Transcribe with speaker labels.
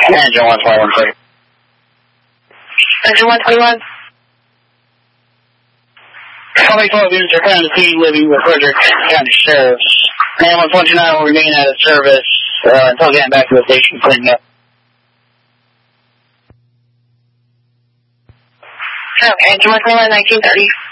Speaker 1: Engine 121, please.
Speaker 2: Engine 121.
Speaker 1: County 12 units are found at scene living with Frederick County Sheriffs. Ambulance 129 will remain out of service until getting back to the station cleaning up.
Speaker 2: Okay, Engine 121, 1930.